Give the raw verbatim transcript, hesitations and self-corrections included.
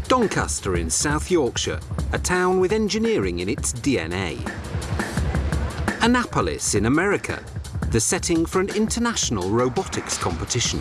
Doncaster in South Yorkshire, a town with engineering in its D N A. Annapolis in America, the setting for an international robotics competition.